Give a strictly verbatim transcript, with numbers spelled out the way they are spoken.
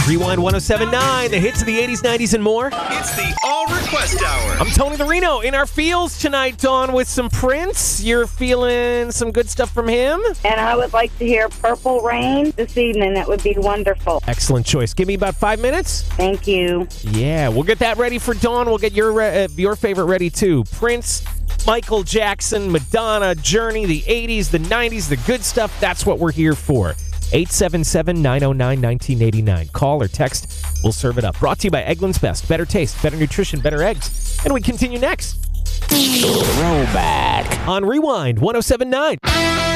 Rewind one oh seven point nine, the hits of the eighties, nineties, and more. It's the All Request Hour. I'm Tony the Reno in our fields tonight, Dawn, with some Prince. You're feeling some good stuff from him? And I would like to hear Purple Rain this evening. It would be wonderful. Excellent choice. Give me about five minutes. Thank you. Yeah, we'll get that ready for Dawn. We'll get your uh, your favorite ready, too. Prince, Michael Jackson, Madonna, Journey, the eighties, the nineties, the good stuff. That's what we're here for. eight seven seven, nine oh nine, one nine eight nine. Call or text. We'll serve it up. Brought to you by Eggland's Best. Better taste, better nutrition, better eggs. And we continue next. Throwback on Rewind one oh seven point nine.